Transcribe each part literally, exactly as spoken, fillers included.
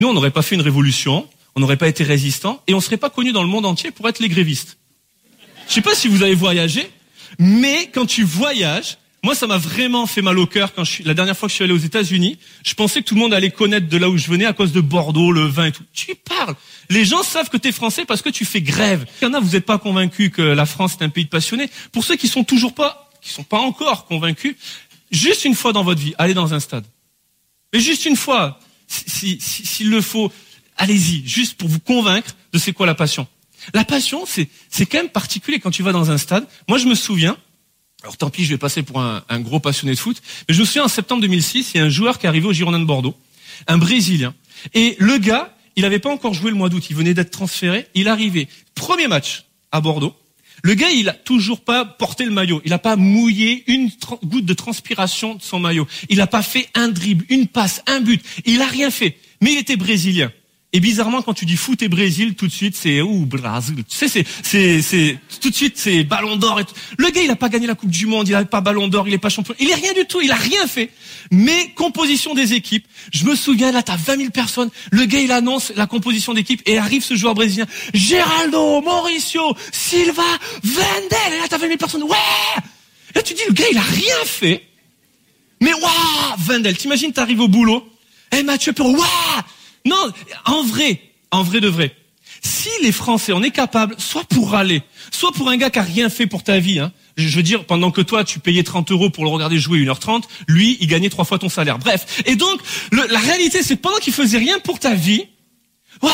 Nous, on n'aurait pas fait une révolution, on n'aurait pas été résistants, et on serait pas connus dans le monde entier pour être les grévistes. Je sais pas si vous avez voyagé, mais quand tu voyages, moi, ça m'a vraiment fait mal au cœur quand je suis, la dernière fois que je suis allé aux États-Unis, je pensais que tout le monde allait connaître de là où je venais à cause de Bordeaux, le vin et tout. Tu parles. Les gens savent que t'es français parce que tu fais grève. Il y en a, vous n'êtes pas convaincus que la France est un pays de passionnés. Pour ceux qui sont toujours pas, qui sont pas encore convaincus, juste une fois dans votre vie, allez dans un stade. Mais juste une fois, si, si, s'il le faut, allez-y, juste pour vous convaincre de c'est quoi la passion. La passion, c'est, c'est quand même particulier quand tu vas dans un stade. Moi, je me souviens, alors tant pis, je vais passer pour un, un gros passionné de foot, mais je me souviens en septembre deux mille six, il y a un joueur qui est arrivé au Girondins de Bordeaux, un Brésilien. Et le gars, il n'avait pas encore joué le mois d'août, il venait d'être transféré, il arrivait, premier match à Bordeaux. Le gars, il a toujours pas porté le maillot, il a pas mouillé une tra- goutte de transpiration de son maillot. Il a pas fait un dribble, une passe, un but, il a rien fait. Mais il était brésilien. Et bizarrement, quand tu dis foot et Brésil, tout de suite, c'est ouh Brésil. Tu sais, c'est, c'est, c'est tout de suite, c'est Ballon d'Or. Et tout. Le gars, il a pas gagné la Coupe du Monde, il a pas Ballon d'Or, il est pas champion, il est rien du tout, il a rien fait. Mais composition des équipes, je me souviens là, t'as vingt mille personnes. Le gars, il annonce la composition d'équipe et arrive ce joueur brésilien, Geraldo, Mauricio, Silva, Wendel. Et là, t'as vingt mille personnes. Ouais. Et là, tu dis, le gars, il a rien fait. Mais waouh, Wendel. T'imagines, t'arrives au boulot. Eh hey, Mathieu Perrault, waouh. Non, en vrai, en vrai de vrai, si les Français, on est capable, soit pour râler, soit pour un gars qui a rien fait pour ta vie, hein, je veux dire, pendant que toi, tu payais trente euros pour le regarder jouer une heure trente, lui, il gagnait trois fois ton salaire. Bref. Et donc, le, la réalité, c'est que pendant qu'il faisait rien pour ta vie, waouh!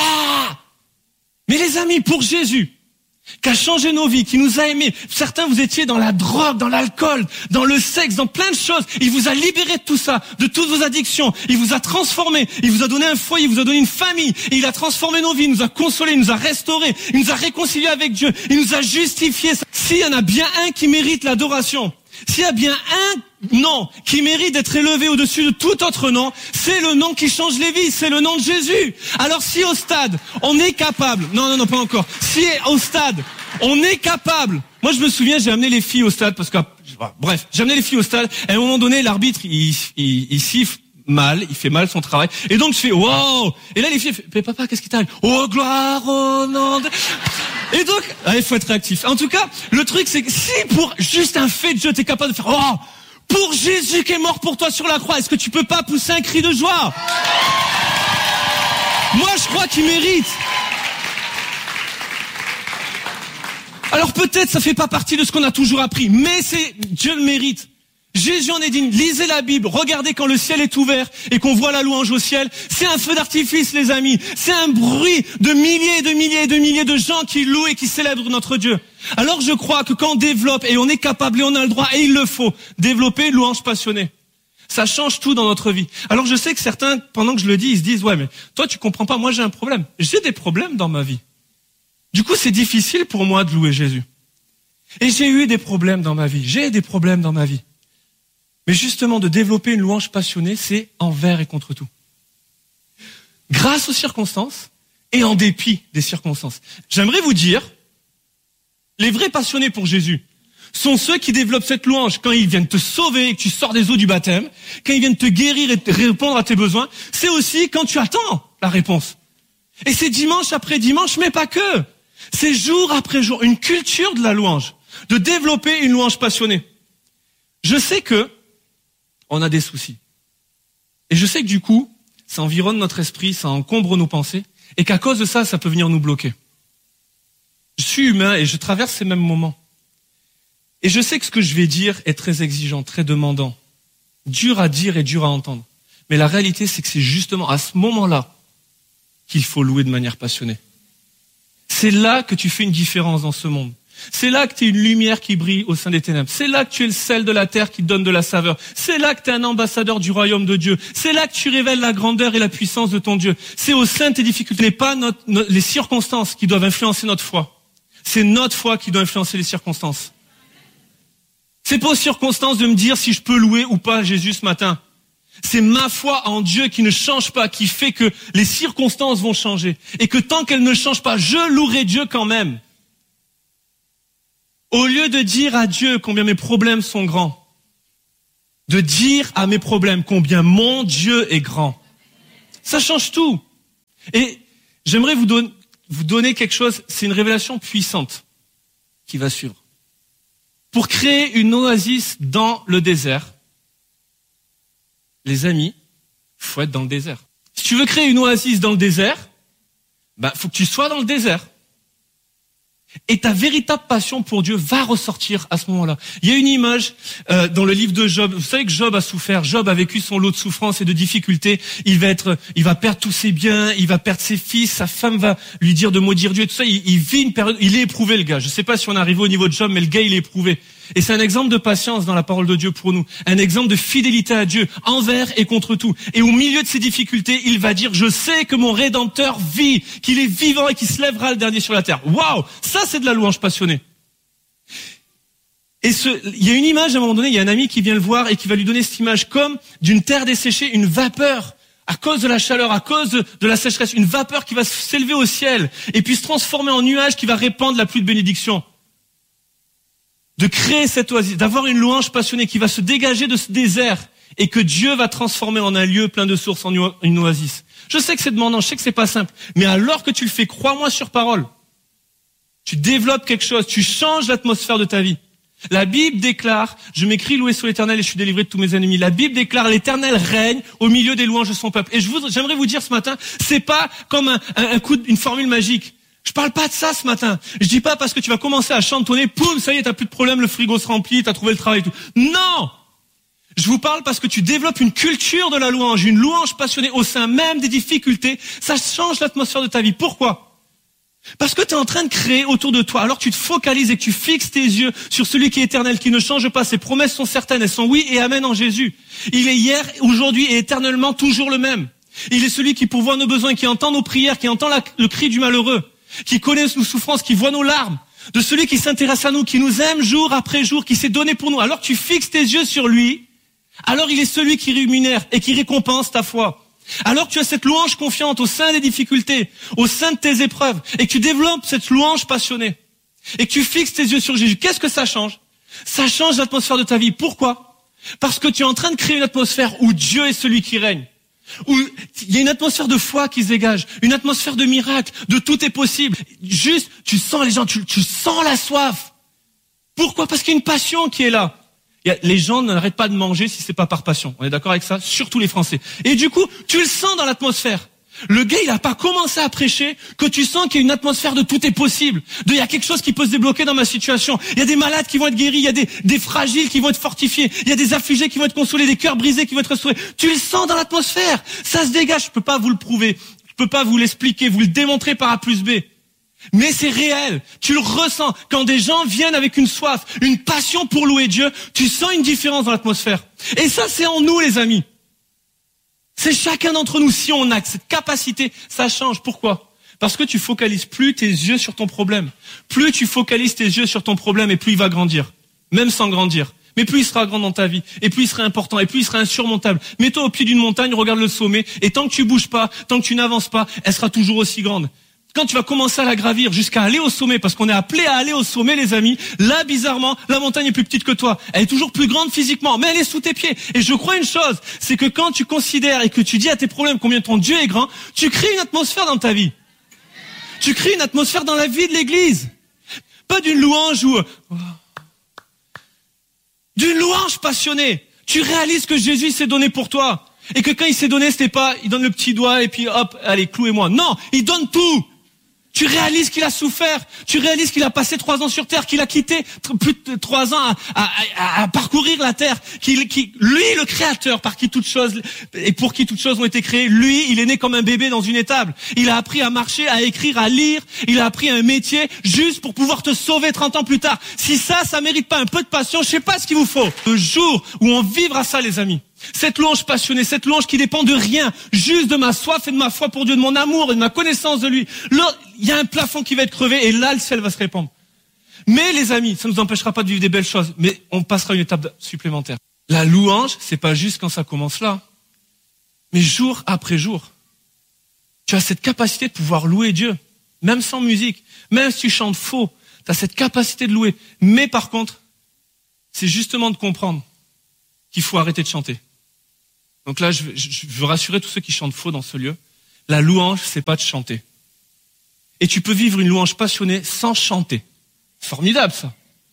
Mais les amis, pour Jésus, qui a changé nos vies, qui nous a aimés. Certains, vous étiez dans la drogue, dans l'alcool, dans le sexe, dans plein de choses. Il vous a libéré de tout ça, de toutes vos addictions. Il vous a transformé. Il vous a donné un foyer, il vous a donné une famille. Et il a transformé nos vies, il nous a consolés, il nous a restaurés, il nous a réconciliés avec Dieu, il nous a justifiés. S'il y en a bien un qui mérite l'adoration, s'il y a bien un nom qui mérite d'être élevé au-dessus de tout autre nom, c'est le nom qui change les vies, c'est le nom de Jésus. Alors si au stade, on est capable, non, non, non, pas encore, si au stade, on est capable, moi je me souviens, j'ai amené les filles au stade, parce que, bref, j'ai amené les filles au stade, et à un moment donné, l'arbitre, il, il, il siffle mal, il fait mal son travail, et donc je fais, wow, et là les filles, mais papa, qu'est-ce qui t'arrive? Oh, gloire au nom de... Et donc, il faut être réactif. En tout cas, le truc, c'est que si pour juste un fait de Dieu, t'es capable de faire, oh, pour Jésus qui est mort pour toi sur la croix, est-ce que tu peux pas pousser un cri de joie? Moi, je crois qu'il mérite. Alors peut-être ça fait pas partie de ce qu'on a toujours appris, mais c'est, Dieu le mérite. Jésus en est digne. Lisez la Bible. Regardez quand le ciel est ouvert et qu'on voit la louange au ciel. C'est un feu d'artifice, les amis. C'est un bruit de milliers et de milliers et de milliers de gens qui louent et qui célèbrent notre Dieu. Alors je crois que quand on développe, et on est capable et on a le droit, et il le faut, développer une louange passionnée, ça change tout dans notre vie. Alors je sais que certains, pendant que je le dis, ils se disent, ouais, mais toi tu comprends pas, moi j'ai un problème. J'ai des problèmes dans ma vie. Du coup, c'est difficile pour moi de louer Jésus. Et j'ai eu des problèmes dans ma vie. J'ai des problèmes dans ma vie. Mais justement, de développer une louange passionnée, c'est envers et contre tout. Grâce aux circonstances et en dépit des circonstances. J'aimerais vous dire, les vrais passionnés pour Jésus sont ceux qui développent cette louange quand ils viennent te sauver et que tu sors des eaux du baptême, quand ils viennent te guérir et te répondre à tes besoins. C'est aussi quand tu attends la réponse. Et c'est dimanche après dimanche, mais pas que. C'est jour après jour, une culture de la louange, de développer une louange passionnée. Je sais que on a des soucis. Et je sais que du coup, ça environne notre esprit, ça encombre nos pensées, et qu'à cause de ça, ça peut venir nous bloquer. Je suis humain et je traverse ces mêmes moments. Et je sais que ce que je vais dire est très exigeant, très demandant, dur à dire et dur à entendre. Mais la réalité, c'est que c'est justement à ce moment-là qu'il faut louer de manière passionnée. C'est là que tu fais une différence dans ce monde. C'est là que tu es une lumière qui brille au sein des ténèbres. C'est là que tu es le sel de la terre qui donne de la saveur. C'est là que tu es un ambassadeur du royaume de Dieu. C'est là que tu révèles la grandeur et la puissance de ton Dieu. C'est au sein de tes difficultés, ce n'est pas notre, notre, les circonstances qui doivent influencer notre foi. C'est notre foi qui doit influencer les circonstances. C'est pas aux circonstances de me dire si je peux louer ou pas Jésus ce matin. C'est ma foi en Dieu qui ne change pas, qui fait que les circonstances vont changer. Et que tant qu'elles ne changent pas, je louerai Dieu quand même. Au lieu de dire à Dieu combien mes problèmes sont grands, de dire à mes problèmes combien mon Dieu est grand. Ça change tout. Et j'aimerais vous, don- vous donner quelque chose, c'est une révélation puissante qui va suivre. Pour créer une oasis dans le désert, les amis, faut être dans le désert. Si tu veux créer une oasis dans le désert, bah, faut que tu sois dans le désert. Et ta véritable passion pour Dieu va ressortir à ce moment-là. Il y a une image euh, dans le livre de Job. Vous savez que Job a souffert. Job a vécu son lot de souffrances et de difficultés. Il va être, il va perdre tous ses biens, il va perdre ses fils. Sa femme va lui dire de maudire Dieu et tout ça. Il, il vit une période. Il est éprouvé, le gars. Je sais pas si on est arrivé au niveau de Job, mais le gars il est éprouvé. Et c'est un exemple de patience dans la parole de Dieu pour nous. Un exemple de fidélité à Dieu, envers et contre tout. Et au milieu de ces difficultés, il va dire, je sais que mon Rédempteur vit, qu'il est vivant et qu'il se lèvera le dernier sur la terre. Waouh! Ça, c'est de la louange passionnée. Et ce, il y a une image, à un moment donné, il y a un ami qui vient le voir et qui va lui donner cette image comme d'une terre desséchée, une vapeur. À cause de la chaleur, à cause de, de la sécheresse, une vapeur qui va s'élever au ciel et puis se transformer en nuage qui va répandre la pluie de bénédiction. De créer cette oasis, d'avoir une louange passionnée qui va se dégager de ce désert et que Dieu va transformer en un lieu plein de sources, en une oasis. Je sais que c'est demandant, je sais que c'est pas simple, mais alors que tu le fais, crois-moi sur parole, tu développes quelque chose, tu changes l'atmosphère de ta vie. La Bible déclare, je m'écris loué soit l'Éternel et je suis délivré de tous mes ennemis. La Bible déclare, l'Éternel règne au milieu des louanges de son peuple. Et je vous, j'aimerais vous dire ce matin, c'est pas comme un, un, un coup, une formule magique. Je parle pas de ça ce matin. Je dis pas parce que tu vas commencer à chantonner, poum, ça y est, t'as plus de problème, le frigo se remplit, t'as trouvé le travail et tout. Non! Je vous parle parce que tu développes une culture de la louange, une louange passionnée au sein même des difficultés. Ça change l'atmosphère de ta vie. Pourquoi? Parce que tu es en train de créer autour de toi. Alors tu te focalises et que tu fixes tes yeux sur celui qui est éternel, qui ne change pas. Ses promesses sont certaines, elles sont oui et amen en Jésus. Il est hier, aujourd'hui et éternellement toujours le même. Il est celui qui pourvoit nos besoins, qui entend nos prières, qui entend la, le cri du malheureux, qui connaît nos souffrances, qui voit nos larmes, de celui qui s'intéresse à nous, qui nous aime jour après jour, qui s'est donné pour nous. Alors tu fixes tes yeux sur lui, alors il est celui qui rémunère et qui récompense ta foi. Alors tu as cette louange confiante au sein des difficultés, au sein de tes épreuves, et que tu développes cette louange passionnée, et que tu fixes tes yeux sur Jésus. Qu'est-ce que ça change? Ça change l'atmosphère de ta vie. Pourquoi? Parce que tu es en train de créer une atmosphère où Dieu est celui qui règne. Où il y a une atmosphère de foi qui se dégage, une atmosphère de miracle, de tout est possible. Juste, tu sens les gens, tu, tu sens la soif. Pourquoi? Parce qu'il y a une passion qui est là. Il y a, les gens n'arrêtent pas de manger si c'est pas par passion. On est d'accord avec ça? Surtout les Français. Et du coup, tu le sens dans l'atmosphère. Le gars, il a pas commencé à prêcher que tu sens qu'il y a une atmosphère de tout est possible. De, il y a quelque chose qui peut se débloquer dans ma situation. Il y a des malades qui vont être guéris, il y a des, des fragiles qui vont être fortifiés, il y a des affligés qui vont être consolés, des cœurs brisés qui vont être restaurés. Tu le sens dans l'atmosphère. Ça se dégage. Je peux pas vous le prouver. Je peux pas vous l'expliquer, vous le démontrer par A plus B. Mais c'est réel. Tu le ressens. Quand des gens viennent avec une soif, une passion pour louer Dieu, tu sens une différence dans l'atmosphère. Et ça, c'est en nous, les amis. C'est chacun d'entre nous. Si on a cette capacité, ça change. Pourquoi? Parce que tu focalises plus tes yeux sur ton problème. Plus tu focalises tes yeux sur ton problème et plus il va grandir. Même sans grandir. Mais plus il sera grand dans ta vie. Et plus il sera important. Et plus il sera insurmontable. Mets-toi au pied d'une montagne, regarde le sommet. Et tant que tu bouges pas, tant que tu n'avances pas, elle sera toujours aussi grande. Quand tu vas commencer à la gravir jusqu'à aller au sommet, parce qu'on est appelé à aller au sommet, les amis, là, bizarrement, la montagne est plus petite que toi. Elle est toujours plus grande physiquement, mais elle est sous tes pieds. Et je crois une chose, c'est que quand tu considères et que tu dis à tes problèmes combien ton Dieu est grand, tu crées une atmosphère dans ta vie. Tu crées une atmosphère dans la vie de l'église. Pas d'une louange ou... d'une louange passionnée. Tu réalises que Jésus s'est donné pour toi. Et que quand il s'est donné, c'était pas, il donne le petit doigt et puis hop, allez, clouez-moi. Non, il donne tout. Tu réalises qu'il a souffert, tu réalises qu'il a passé trois ans sur terre, qu'il a quitté plus de trois ans à, à, à, à parcourir la terre, qu'il, qu'il, lui, le créateur, par qui toutes choses et pour qui toutes choses ont été créées, lui, il est né comme un bébé dans une étable. Il a appris à marcher, à écrire, à lire. Il a appris un métier juste pour pouvoir te sauver trente ans plus tard. Si ça, ça mérite pas un peu de passion, je sais pas ce qu'il vous faut. Le jour où on vivra ça, les amis. Cette louange passionnée, cette louange qui dépend de rien, juste de ma soif et de ma foi pour Dieu, de mon amour et de ma connaissance de lui. Là, il y a un plafond qui va être crevé et là, le ciel va se répandre. Mais les amis, ça ne nous empêchera pas de vivre des belles choses, mais on passera une étape supplémentaire. La louange, c'est pas juste quand ça commence là, mais jour après jour. Tu as cette capacité de pouvoir louer Dieu, même sans musique, même si tu chantes faux, tu as cette capacité de louer. Mais par contre, c'est justement de comprendre qu'il faut arrêter de chanter. Donc là, je veux, je veux rassurer tous ceux qui chantent faux dans ce lieu. La louange, c'est pas de chanter. Et tu peux vivre une louange passionnée sans chanter. C'est formidable, ça.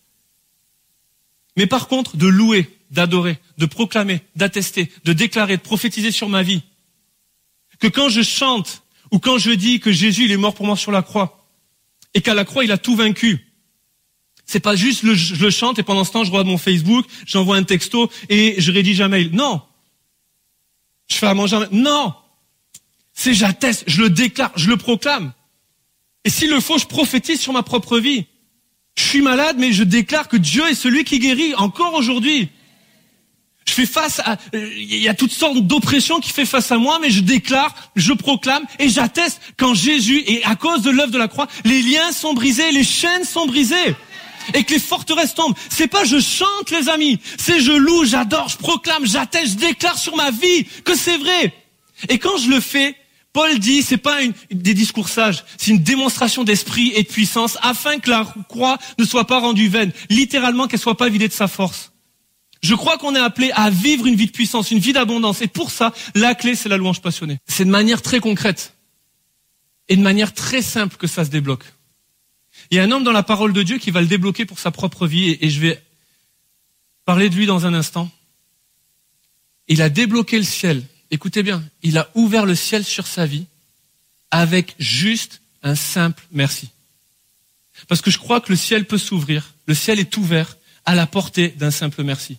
Mais par contre, de louer, d'adorer, de proclamer, d'attester, de déclarer, de prophétiser sur ma vie, que quand je chante ou quand je dis que Jésus il est mort pour moi sur la croix et qu'à la croix il a tout vaincu, c'est pas juste le, je le chante et pendant ce temps je regarde mon Facebook, j'envoie un texto et je rédige un mail. Non. Je fais à manger un mail. Non. C'est j'atteste, je le déclare, je le proclame. Et s'il le faut, je prophétise sur ma propre vie. Je suis malade, mais je déclare que Dieu est celui qui guérit encore aujourd'hui. Je fais face à, il y a toutes sortes d'oppressions qui fait face à moi, mais je déclare, je proclame et j'atteste quand Jésus, et à cause de l'œuvre de la croix, les liens sont brisés, les chaînes sont brisées. Et que les forteresses tombent. C'est pas je chante, les amis. C'est je loue, j'adore, je proclame, j'atteste, je déclare sur ma vie que c'est vrai. Et quand je le fais, Paul dit, c'est pas une, des discours sages, c'est une démonstration d'esprit et de puissance afin que la croix ne soit pas rendue vaine. Littéralement, qu'elle soit pas vidée de sa force. Je crois qu'on est appelé à vivre une vie de puissance, une vie d'abondance. Et pour ça, la clé, c'est la louange passionnée. C'est de manière très concrète et de manière très simple que ça se débloque. Il y a un homme dans la parole de Dieu qui va le débloquer pour sa propre vie et, et je vais parler de lui dans un instant. Il a débloqué le ciel. Écoutez bien, il a ouvert le ciel sur sa vie avec juste un simple merci. Parce que je crois que le ciel peut s'ouvrir, le ciel est ouvert à la portée d'un simple merci.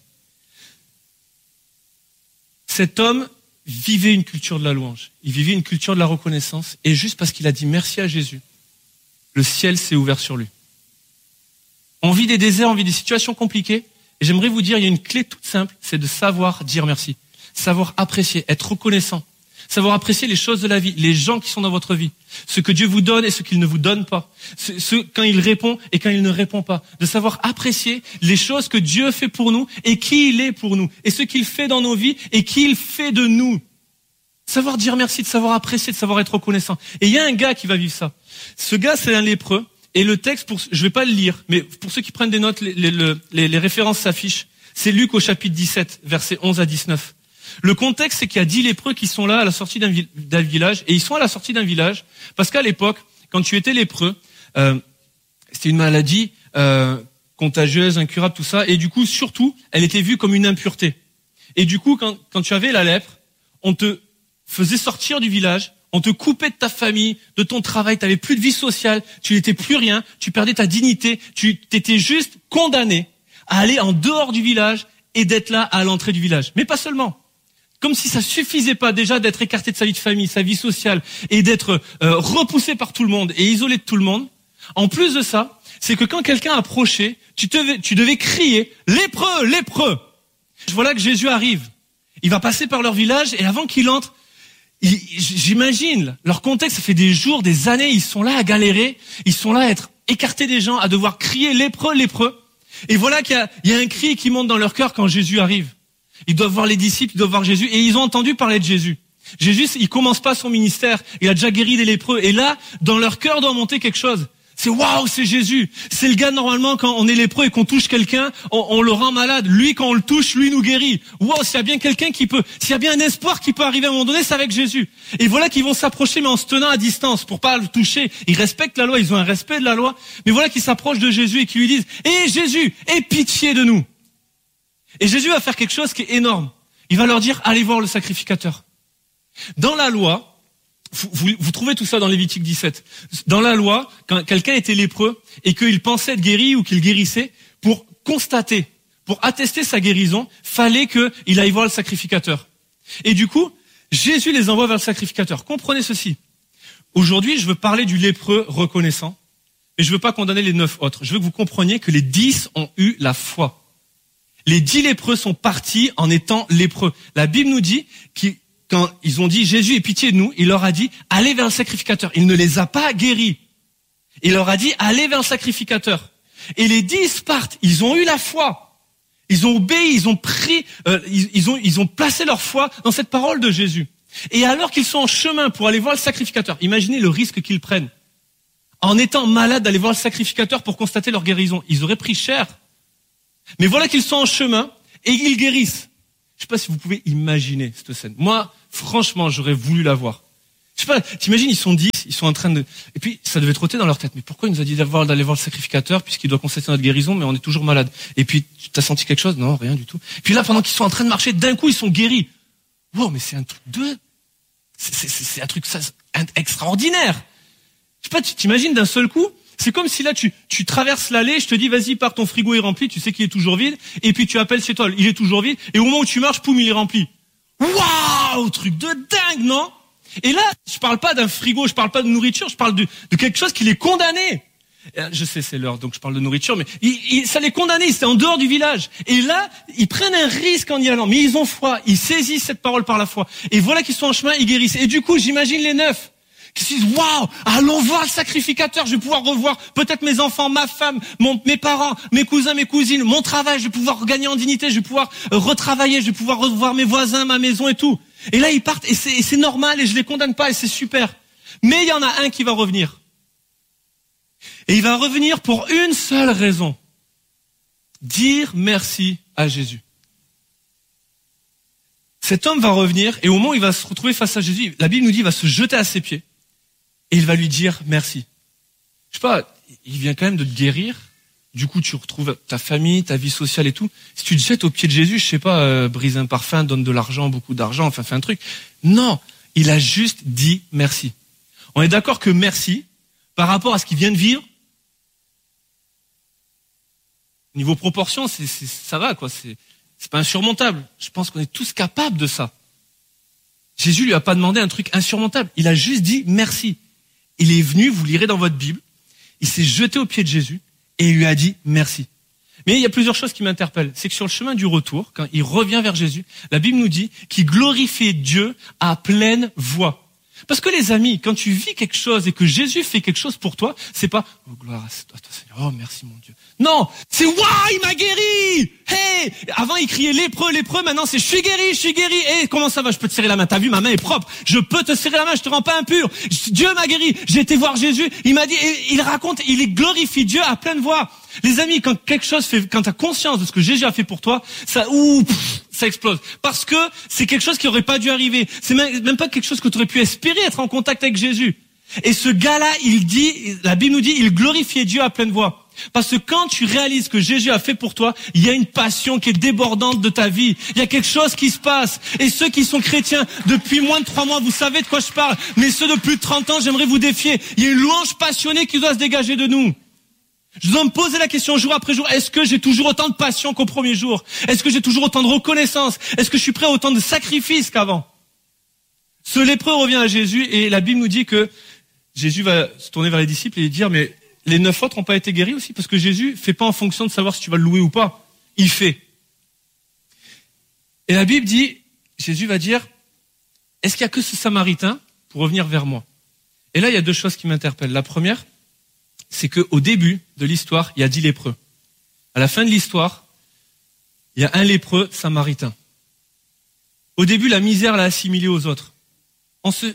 Cet homme vivait une culture de la louange, il vivait une culture de la reconnaissance et juste parce qu'il a dit merci à Jésus, le ciel s'est ouvert sur lui. On vit des déserts, on vit des situations compliquées et j'aimerais vous dire, il y a une clé toute simple, c'est de savoir dire merci. Savoir apprécier, être reconnaissant, savoir apprécier les choses de la vie, les gens qui sont dans votre vie, ce que Dieu vous donne et ce qu'il ne vous donne pas, ce, ce, quand il répond et quand il ne répond pas, de savoir apprécier les choses que Dieu fait pour nous et qui il est pour nous, et ce qu'il fait dans nos vies et qui il fait de nous. Savoir dire merci, de savoir apprécier, de savoir être reconnaissant. Et il y a un gars qui va vivre ça. Ce gars, c'est un lépreux, et le texte, pour, je vais pas le lire, mais pour ceux qui prennent des notes, les, les, les, les références s'affichent. C'est Luc au chapitre dix-sept, versets onze à dix-neuf. Le contexte, c'est qu'il y a dix lépreux qui sont là à la sortie d'un, vi- d'un village, et ils sont à la sortie d'un village, parce qu'à l'époque, quand tu étais lépreux, euh, c'était une maladie euh, contagieuse, incurable, tout ça, et du coup, surtout, elle était vue comme une impureté. Et du coup, quand, quand tu avais la lèpre, on te faisait sortir du village, on te coupait de ta famille, de ton travail, tu n'avais plus de vie sociale, tu n'étais plus rien, tu perdais ta dignité, tu étais juste condamné à aller en dehors du village et d'être là à l'entrée du village. Mais pas seulement. Comme si ça suffisait pas déjà d'être écarté de sa vie de famille, sa vie sociale, et d'être euh, repoussé par tout le monde et isolé de tout le monde. En plus de ça, c'est que quand quelqu'un approchait, tu, te, tu devais crier « Lépreux, lépreux !» Voilà que Jésus arrive. Il va passer par leur village et avant qu'il entre, il, j'imagine, leur contexte, ça fait des jours, des années, ils sont là à galérer, ils sont là à être écartés des gens, à devoir crier « Lépreux, lépreux !» Et voilà qu'il y a, il y a un cri qui monte dans leur cœur quand Jésus arrive. Ils doivent voir les disciples, ils doivent voir Jésus, et ils ont entendu parler de Jésus. Jésus, il commence pas son ministère, il a déjà guéri des lépreux, et là, dans leur cœur doit monter quelque chose. C'est waouh, c'est Jésus. C'est le gars, normalement, quand on est lépreux et qu'on touche quelqu'un, on, on le rend malade. Lui, quand on le touche, lui nous guérit. Waouh, s'il y a bien quelqu'un qui peut, s'il y a bien un espoir qui peut arriver à un moment donné, c'est avec Jésus. Et voilà qu'ils vont s'approcher, mais en se tenant à distance, pour pas le toucher. Ils respectent la loi, ils ont un respect de la loi. Mais voilà qu'ils s'approchent de Jésus et qu'ils lui disent, hé Jésus, aie pitié de nous. Et Jésus va faire quelque chose qui est énorme. Il va leur dire, allez voir le sacrificateur. Dans la loi, vous, vous, vous trouvez tout ça dans Lévitique dix-sept. Dans la loi, quand quelqu'un était lépreux et qu'il pensait être guéri ou qu'il guérissait, pour constater, pour attester sa guérison, fallait qu'il aille voir le sacrificateur. Et du coup, Jésus les envoie vers le sacrificateur. Comprenez ceci. Aujourd'hui, je veux parler du lépreux reconnaissant, mais je veux pas condamner les neuf autres. Je veux que vous compreniez que les dix ont eu la foi. Les dix lépreux sont partis en étant lépreux. La Bible nous dit que quand ils ont dit « Jésus, aie pitié de nous », il leur a dit « Allez vers le sacrificateur ». Il ne les a pas guéris. Il leur a dit « Allez vers le sacrificateur ». Et les dix partent. Ils ont eu la foi. Ils ont obéi, ils ont pris, euh, ils, ils, ont, ils ont placé leur foi dans cette parole de Jésus. Et alors qu'ils sont en chemin pour aller voir le sacrificateur, imaginez le risque qu'ils prennent. En étant malades d'aller voir le sacrificateur pour constater leur guérison. Ils auraient pris cher. Mais voilà qu'ils sont en chemin et ils guérissent. Je ne sais pas si vous pouvez imaginer cette scène. Moi, franchement, j'aurais voulu la voir. Je sais pas, t'imagines, ils sont dix, ils sont en train de... Et puis, ça devait trotter dans leur tête. Mais pourquoi il nous a dit d'avoir, d'aller voir le sacrificateur, puisqu'il doit constater notre guérison, mais on est toujours malade? Et puis, tu t'as senti quelque chose? Non, rien du tout. Puis là, pendant qu'ils sont en train de marcher, d'un coup, ils sont guéris. Wow, mais c'est un truc de... C'est, c'est, c'est un truc ça, un, extraordinaire. Je sais pas, tu t'imagines d'un seul coup? C'est comme si là, tu, tu traverses l'allée, je te dis, vas-y, pars, ton frigo est rempli, tu sais qu'il est toujours vide, et puis tu appelles chez toi, il est toujours vide, et au moment où tu marches, poum, il est rempli. Waouh, truc de dingue, non? Et là, je parle pas d'un frigo, je parle pas de nourriture, je parle de, de quelque chose qui les condamnait. Je sais, c'est l'heure, donc je parle de nourriture, mais il, il, ça les condamnait, c'était en dehors du village. Et là, ils prennent un risque en y allant, mais ils ont foi, ils saisissent cette parole par la foi. Et voilà qu'ils sont en chemin, ils guérissent. Et du coup, j'imagine les neufs qui se disent, waouh, allons voir le sacrificateur, je vais pouvoir revoir peut-être mes enfants, ma femme, mon, mes parents, mes cousins, mes cousines, mon travail, je vais pouvoir gagner en dignité, je vais pouvoir euh, retravailler, je vais pouvoir revoir mes voisins, ma maison et tout. Et là, ils partent, et c'est, et c'est normal, et je les condamne pas, et c'est super. Mais il y en a un qui va revenir. Et il va revenir pour une seule raison. Dire merci à Jésus. Cet homme va revenir, et au moment où il va se retrouver face à Jésus, la Bible nous dit, il va se jeter à ses pieds. Et il va lui dire merci. Je sais pas, il vient quand même de te guérir. Du coup, tu retrouves ta famille, ta vie sociale et tout. Si tu te jettes aux pieds de Jésus, je sais pas, euh, brise un parfum, donne de l'argent, beaucoup d'argent, enfin, fais un truc. Non, il a juste dit merci. On est d'accord que merci, par rapport à ce qu'il vient de vivre, niveau proportion, c'est, c'est, ça va, quoi. C'est, c'est pas insurmontable. Je pense qu'on est tous capables de ça. Jésus lui a pas demandé un truc insurmontable. Il a juste dit merci. Il est venu, vous lirez dans votre Bible, il s'est jeté aux pieds de Jésus et il lui a dit merci. Mais il y a plusieurs choses qui m'interpellent. C'est que sur le chemin du retour, quand il revient vers Jésus, la Bible nous dit qu'il glorifiait Dieu à pleine voix. Parce que les amis, quand tu vis quelque chose et que Jésus fait quelque chose pour toi, c'est pas « Oh, gloire à toi, Seigneur, oh, merci mon Dieu ». Non, c'est « Waouh, il m'a guéri !» Hey, avant il criait « Lépreux, lépreux », maintenant c'est « Je suis guéri, je suis guéri !» Hey, comment ça va, je peux te serrer la main, t'as vu, ma main est propre, je peux te serrer la main, je te rends pas impur. Dieu m'a guéri, j'ai été voir Jésus, il m'a dit, il raconte, il glorifie Dieu à pleine voix. Les amis, quand quelque chose fait, quand t'as conscience de ce que Jésus a fait pour toi, ça, ouh, pff, ça explose. Parce que c'est quelque chose qui aurait pas dû arriver. C'est même, même pas quelque chose que tu aurais pu espérer, être en contact avec Jésus. Et ce gars-là, il dit, la Bible nous dit, il glorifiait Dieu à pleine voix. Parce que quand tu réalises que Jésus a fait pour toi, il y a une passion qui est débordante de ta vie. Il y a quelque chose qui se passe. Et ceux qui sont chrétiens depuis moins de trois mois, vous savez de quoi je parle. Mais ceux de plus de trente ans, j'aimerais vous défier. Il y a une louange passionnée qui doit se dégager de nous. Je dois me poser la question jour après jour, est-ce que j'ai toujours autant de passion qu'au premier jour? Est-ce que j'ai toujours autant de reconnaissance? Est-ce que je suis prêt à autant de sacrifices qu'avant? Ce lépreux revient à Jésus et la Bible nous dit que Jésus va se tourner vers les disciples et dire, mais les neuf autres n'ont pas été guéris aussi? Parce que Jésus fait pas en fonction de savoir si tu vas le louer ou pas. Il fait. Et la Bible dit, Jésus va dire, est-ce qu'il y a que ce Samaritain pour revenir vers moi? Et là, il y a deux choses qui m'interpellent. La première, c'est qu'au début de l'histoire, il y a dix lépreux. À la fin de l'histoire, il y a un lépreux samaritain. Au début, la misère l'a assimilé aux autres. On se,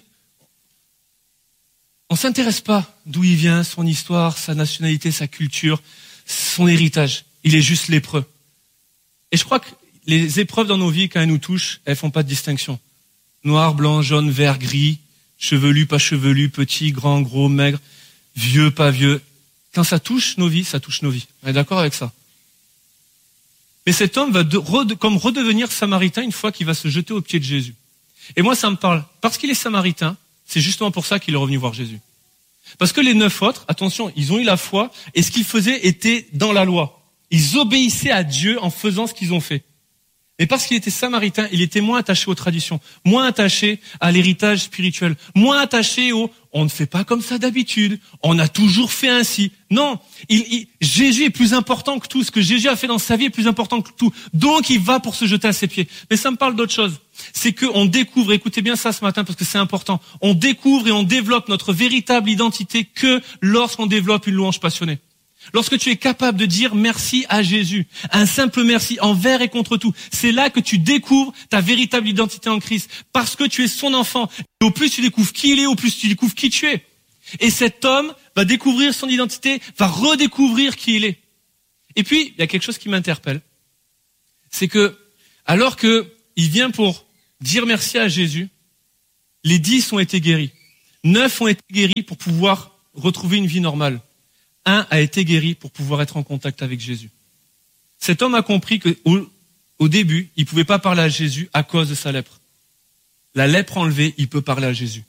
on s'intéresse pas d'où il vient, son histoire, sa nationalité, sa culture, son héritage. Il est juste lépreux. Et je crois que les épreuves dans nos vies, quand elles nous touchent, elles font pas de distinction. Noir, blanc, jaune, vert, gris, chevelu, pas chevelu, petit, grand, gros, maigre, vieux, pas vieux. Quand ça touche nos vies, ça touche nos vies. On est d'accord avec ça? Mais cet homme va de, re, comme redevenir samaritain une fois qu'il va se jeter aux pieds de Jésus. Et moi, ça me parle. Parce qu'il est samaritain, c'est justement pour ça qu'il est revenu voir Jésus. Parce que les neuf autres, attention, ils ont eu la foi, et ce qu'ils faisaient était dans la loi. Ils obéissaient à Dieu en faisant ce qu'ils ont fait. Mais parce qu'il était samaritain, il était moins attaché aux traditions, moins attaché à l'héritage spirituel, moins attaché au « on ne fait pas comme ça d'habitude, on a toujours fait ainsi ». Non, il, il, Jésus est plus important que tout. Ce que Jésus a fait dans sa vie est plus important que tout. Donc il va pour se jeter à ses pieds. Mais ça me parle d'autre chose. C'est qu'on découvre, écoutez bien ça ce matin parce que c'est important, on découvre et on développe notre véritable identité que lorsqu'on développe une louange passionnée. Lorsque tu es capable de dire merci à Jésus, un simple merci envers et contre tout, c'est là que tu découvres ta véritable identité en Christ, parce que tu es son enfant. Et au plus tu découvres qui il est, au plus tu découvres qui tu es. Et cet homme va découvrir son identité, va redécouvrir qui il est. Et puis, il y a quelque chose qui m'interpelle. C'est que, alors que il vient pour dire merci à Jésus, les dix ont été guéris. Neuf ont été guéris pour pouvoir retrouver une vie normale. Un a été guéri pour pouvoir être en contact avec Jésus. Cet homme a compris qu'au au début, il ne pouvait pas parler à Jésus à cause de sa lèpre. La lèpre enlevée, il peut parler à Jésus.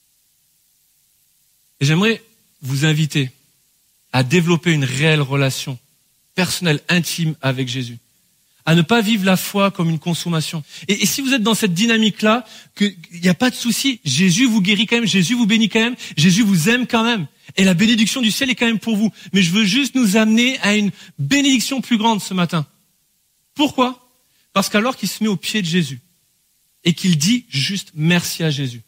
Et j'aimerais vous inviter à développer une réelle relation personnelle, intime avec Jésus. À ne pas vivre la foi comme une consommation. Et, et si vous êtes dans cette dynamique-là, qu'il n'y a pas de souci, Jésus vous guérit quand même, Jésus vous bénit quand même, Jésus vous aime quand même. Et la bénédiction du ciel est quand même pour vous. Mais je veux juste nous amener à une bénédiction plus grande ce matin. Pourquoi ? Parce qu'alors qu'il se met au pied de Jésus et qu'il dit juste merci à Jésus,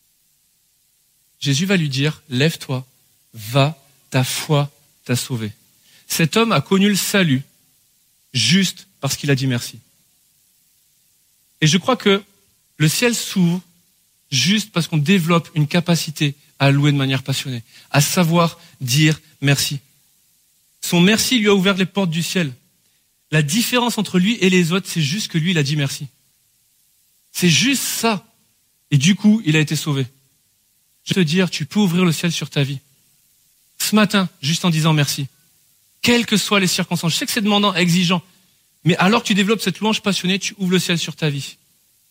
Jésus va lui dire, lève-toi, va, ta foi t'a sauvé. Cet homme a connu le salut juste parce qu'il a dit merci. Et je crois que le ciel s'ouvre juste parce qu'on développe une capacité à louer de manière passionnée, à savoir dire merci. Son merci lui a ouvert les portes du ciel. La différence entre lui et les autres, c'est juste que lui, il a dit merci. C'est juste ça. Et du coup, il a été sauvé. Je veux te dire, tu peux ouvrir le ciel sur ta vie. Ce matin, juste en disant merci. Quelles que soient les circonstances. Je sais que c'est demandant, exigeant. Mais alors que tu développes cette louange passionnée, tu ouvres le ciel sur ta vie.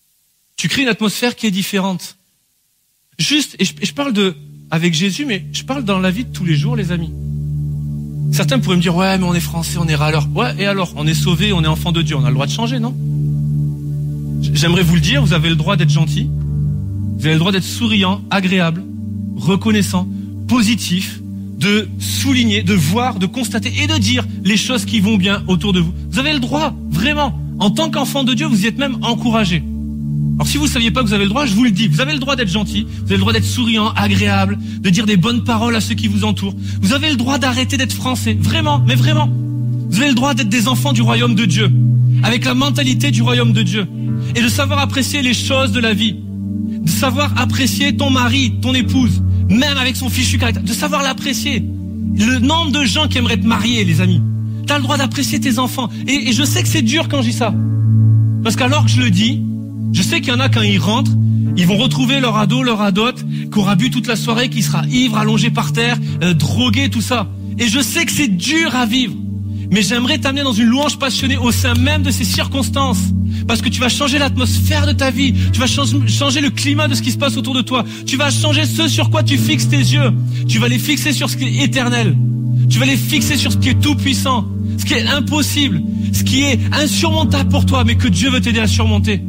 Tu crées une atmosphère qui est différente. Juste, et je, et je parle de, avec Jésus, mais je parle dans la vie de tous les jours, les amis. Certains pourraient me dire, ouais, mais on est français, on est râleurs. Ouais, et alors? On est sauvés, on est enfants de Dieu. On a le droit de changer, non? J'aimerais vous le dire, vous avez le droit d'être gentil. Vous avez le droit d'être souriant, agréable, reconnaissant, positif, de souligner, de voir, de constater et de dire les choses qui vont bien autour de vous. Vous avez le droit, vraiment. En tant qu'enfant de Dieu, vous y êtes même encouragé. Alors si vous ne saviez pas que vous avez le droit, je vous le dis. Vous avez le droit d'être gentil, vous avez le droit d'être souriant, agréable, de dire des bonnes paroles à ceux qui vous entourent. Vous avez le droit d'arrêter d'être français. Vraiment, mais vraiment. Vous avez le droit d'être des enfants du royaume de Dieu, avec la mentalité du royaume de Dieu. Et de savoir apprécier les choses de la vie. De savoir apprécier ton mari, ton épouse, même avec son fichu caractère. De savoir l'apprécier. Le nombre de gens qui aimeraient te marier, les amis. Tu as le droit d'apprécier tes enfants. Et, et je sais que c'est dur quand je dis ça. Parce qu'alors que je le dis, je sais qu'il y en a quand ils rentrent, ils vont retrouver leur ado, leur adote, qui aura bu toute la soirée, qui sera ivre, allongé par terre, euh, drogué, tout ça. Et je sais que c'est dur à vivre. Mais j'aimerais t'amener dans une louange passionnée au sein même de ces circonstances. Parce que tu vas changer l'atmosphère de ta vie. Tu vas changer le climat de ce qui se passe autour de toi. Tu vas changer ce sur quoi tu fixes tes yeux. Tu vas les fixer sur ce qui est éternel. Tu vas les fixer sur ce qui est tout puissant. Ce qui est impossible. Ce qui est insurmontable pour toi, mais que Dieu veut t'aider à surmonter.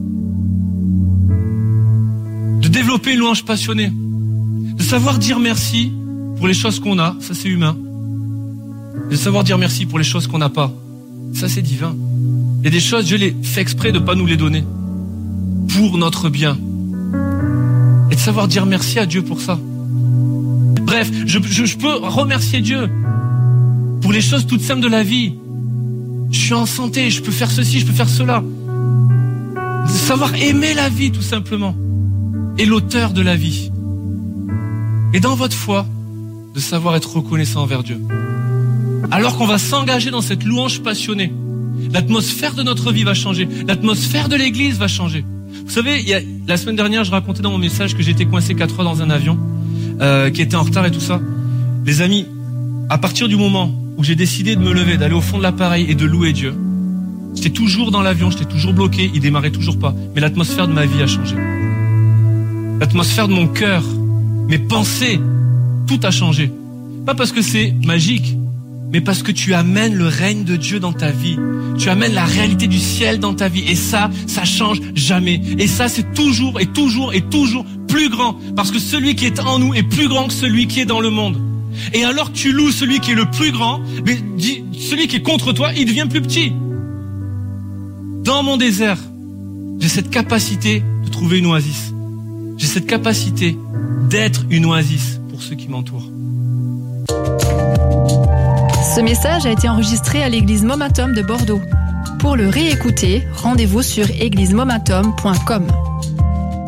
De développer une louange passionnée. De savoir dire merci pour les choses qu'on a. Ça, c'est humain. De savoir dire merci pour les choses qu'on n'a pas. Ça, c'est divin. Il y a des choses, Dieu les fait exprès de ne pas nous les donner. Pour notre bien. Et de savoir dire merci à Dieu pour ça. Bref, je, je, je peux remercier Dieu pour les choses toutes simples de la vie. Je suis en santé, je peux faire ceci, je peux faire cela. De savoir aimer la vie, tout simplement. Et l'auteur de la vie. Et dans votre foi, de savoir être reconnaissant envers Dieu. Alors qu'on va s'engager dans cette louange passionnée, l'atmosphère de notre vie va changer, l'atmosphère de l'église va changer. Vous savez, il y a, la semaine dernière, je racontais dans mon message que j'étais coincé quatre heures dans un avion, euh, qui était en retard et tout ça. Les amis, à partir du moment où j'ai décidé de me lever, d'aller au fond de l'appareil et de louer Dieu, j'étais toujours dans l'avion, j'étais toujours bloqué, il démarrait toujours pas. Mais l'atmosphère de ma vie a changé. L'atmosphère de mon cœur, mes pensées, tout a changé. Pas parce que c'est magique, mais parce que tu amènes le règne de Dieu dans ta vie. Tu amènes la réalité du ciel dans ta vie. Et ça, ça change jamais. Et ça, c'est toujours et toujours et toujours plus grand. Parce que celui qui est en nous est plus grand que celui qui est dans le monde. Et alors que tu loues celui qui est le plus grand, mais celui qui est contre toi, il devient plus petit. Dans mon désert, j'ai cette capacité de trouver une oasis. J'ai cette capacité d'être une oasis pour ceux qui m'entourent. Ce message a été enregistré à l'église Momentum de Bordeaux. Pour le réécouter, rendez-vous sur église momentum point com.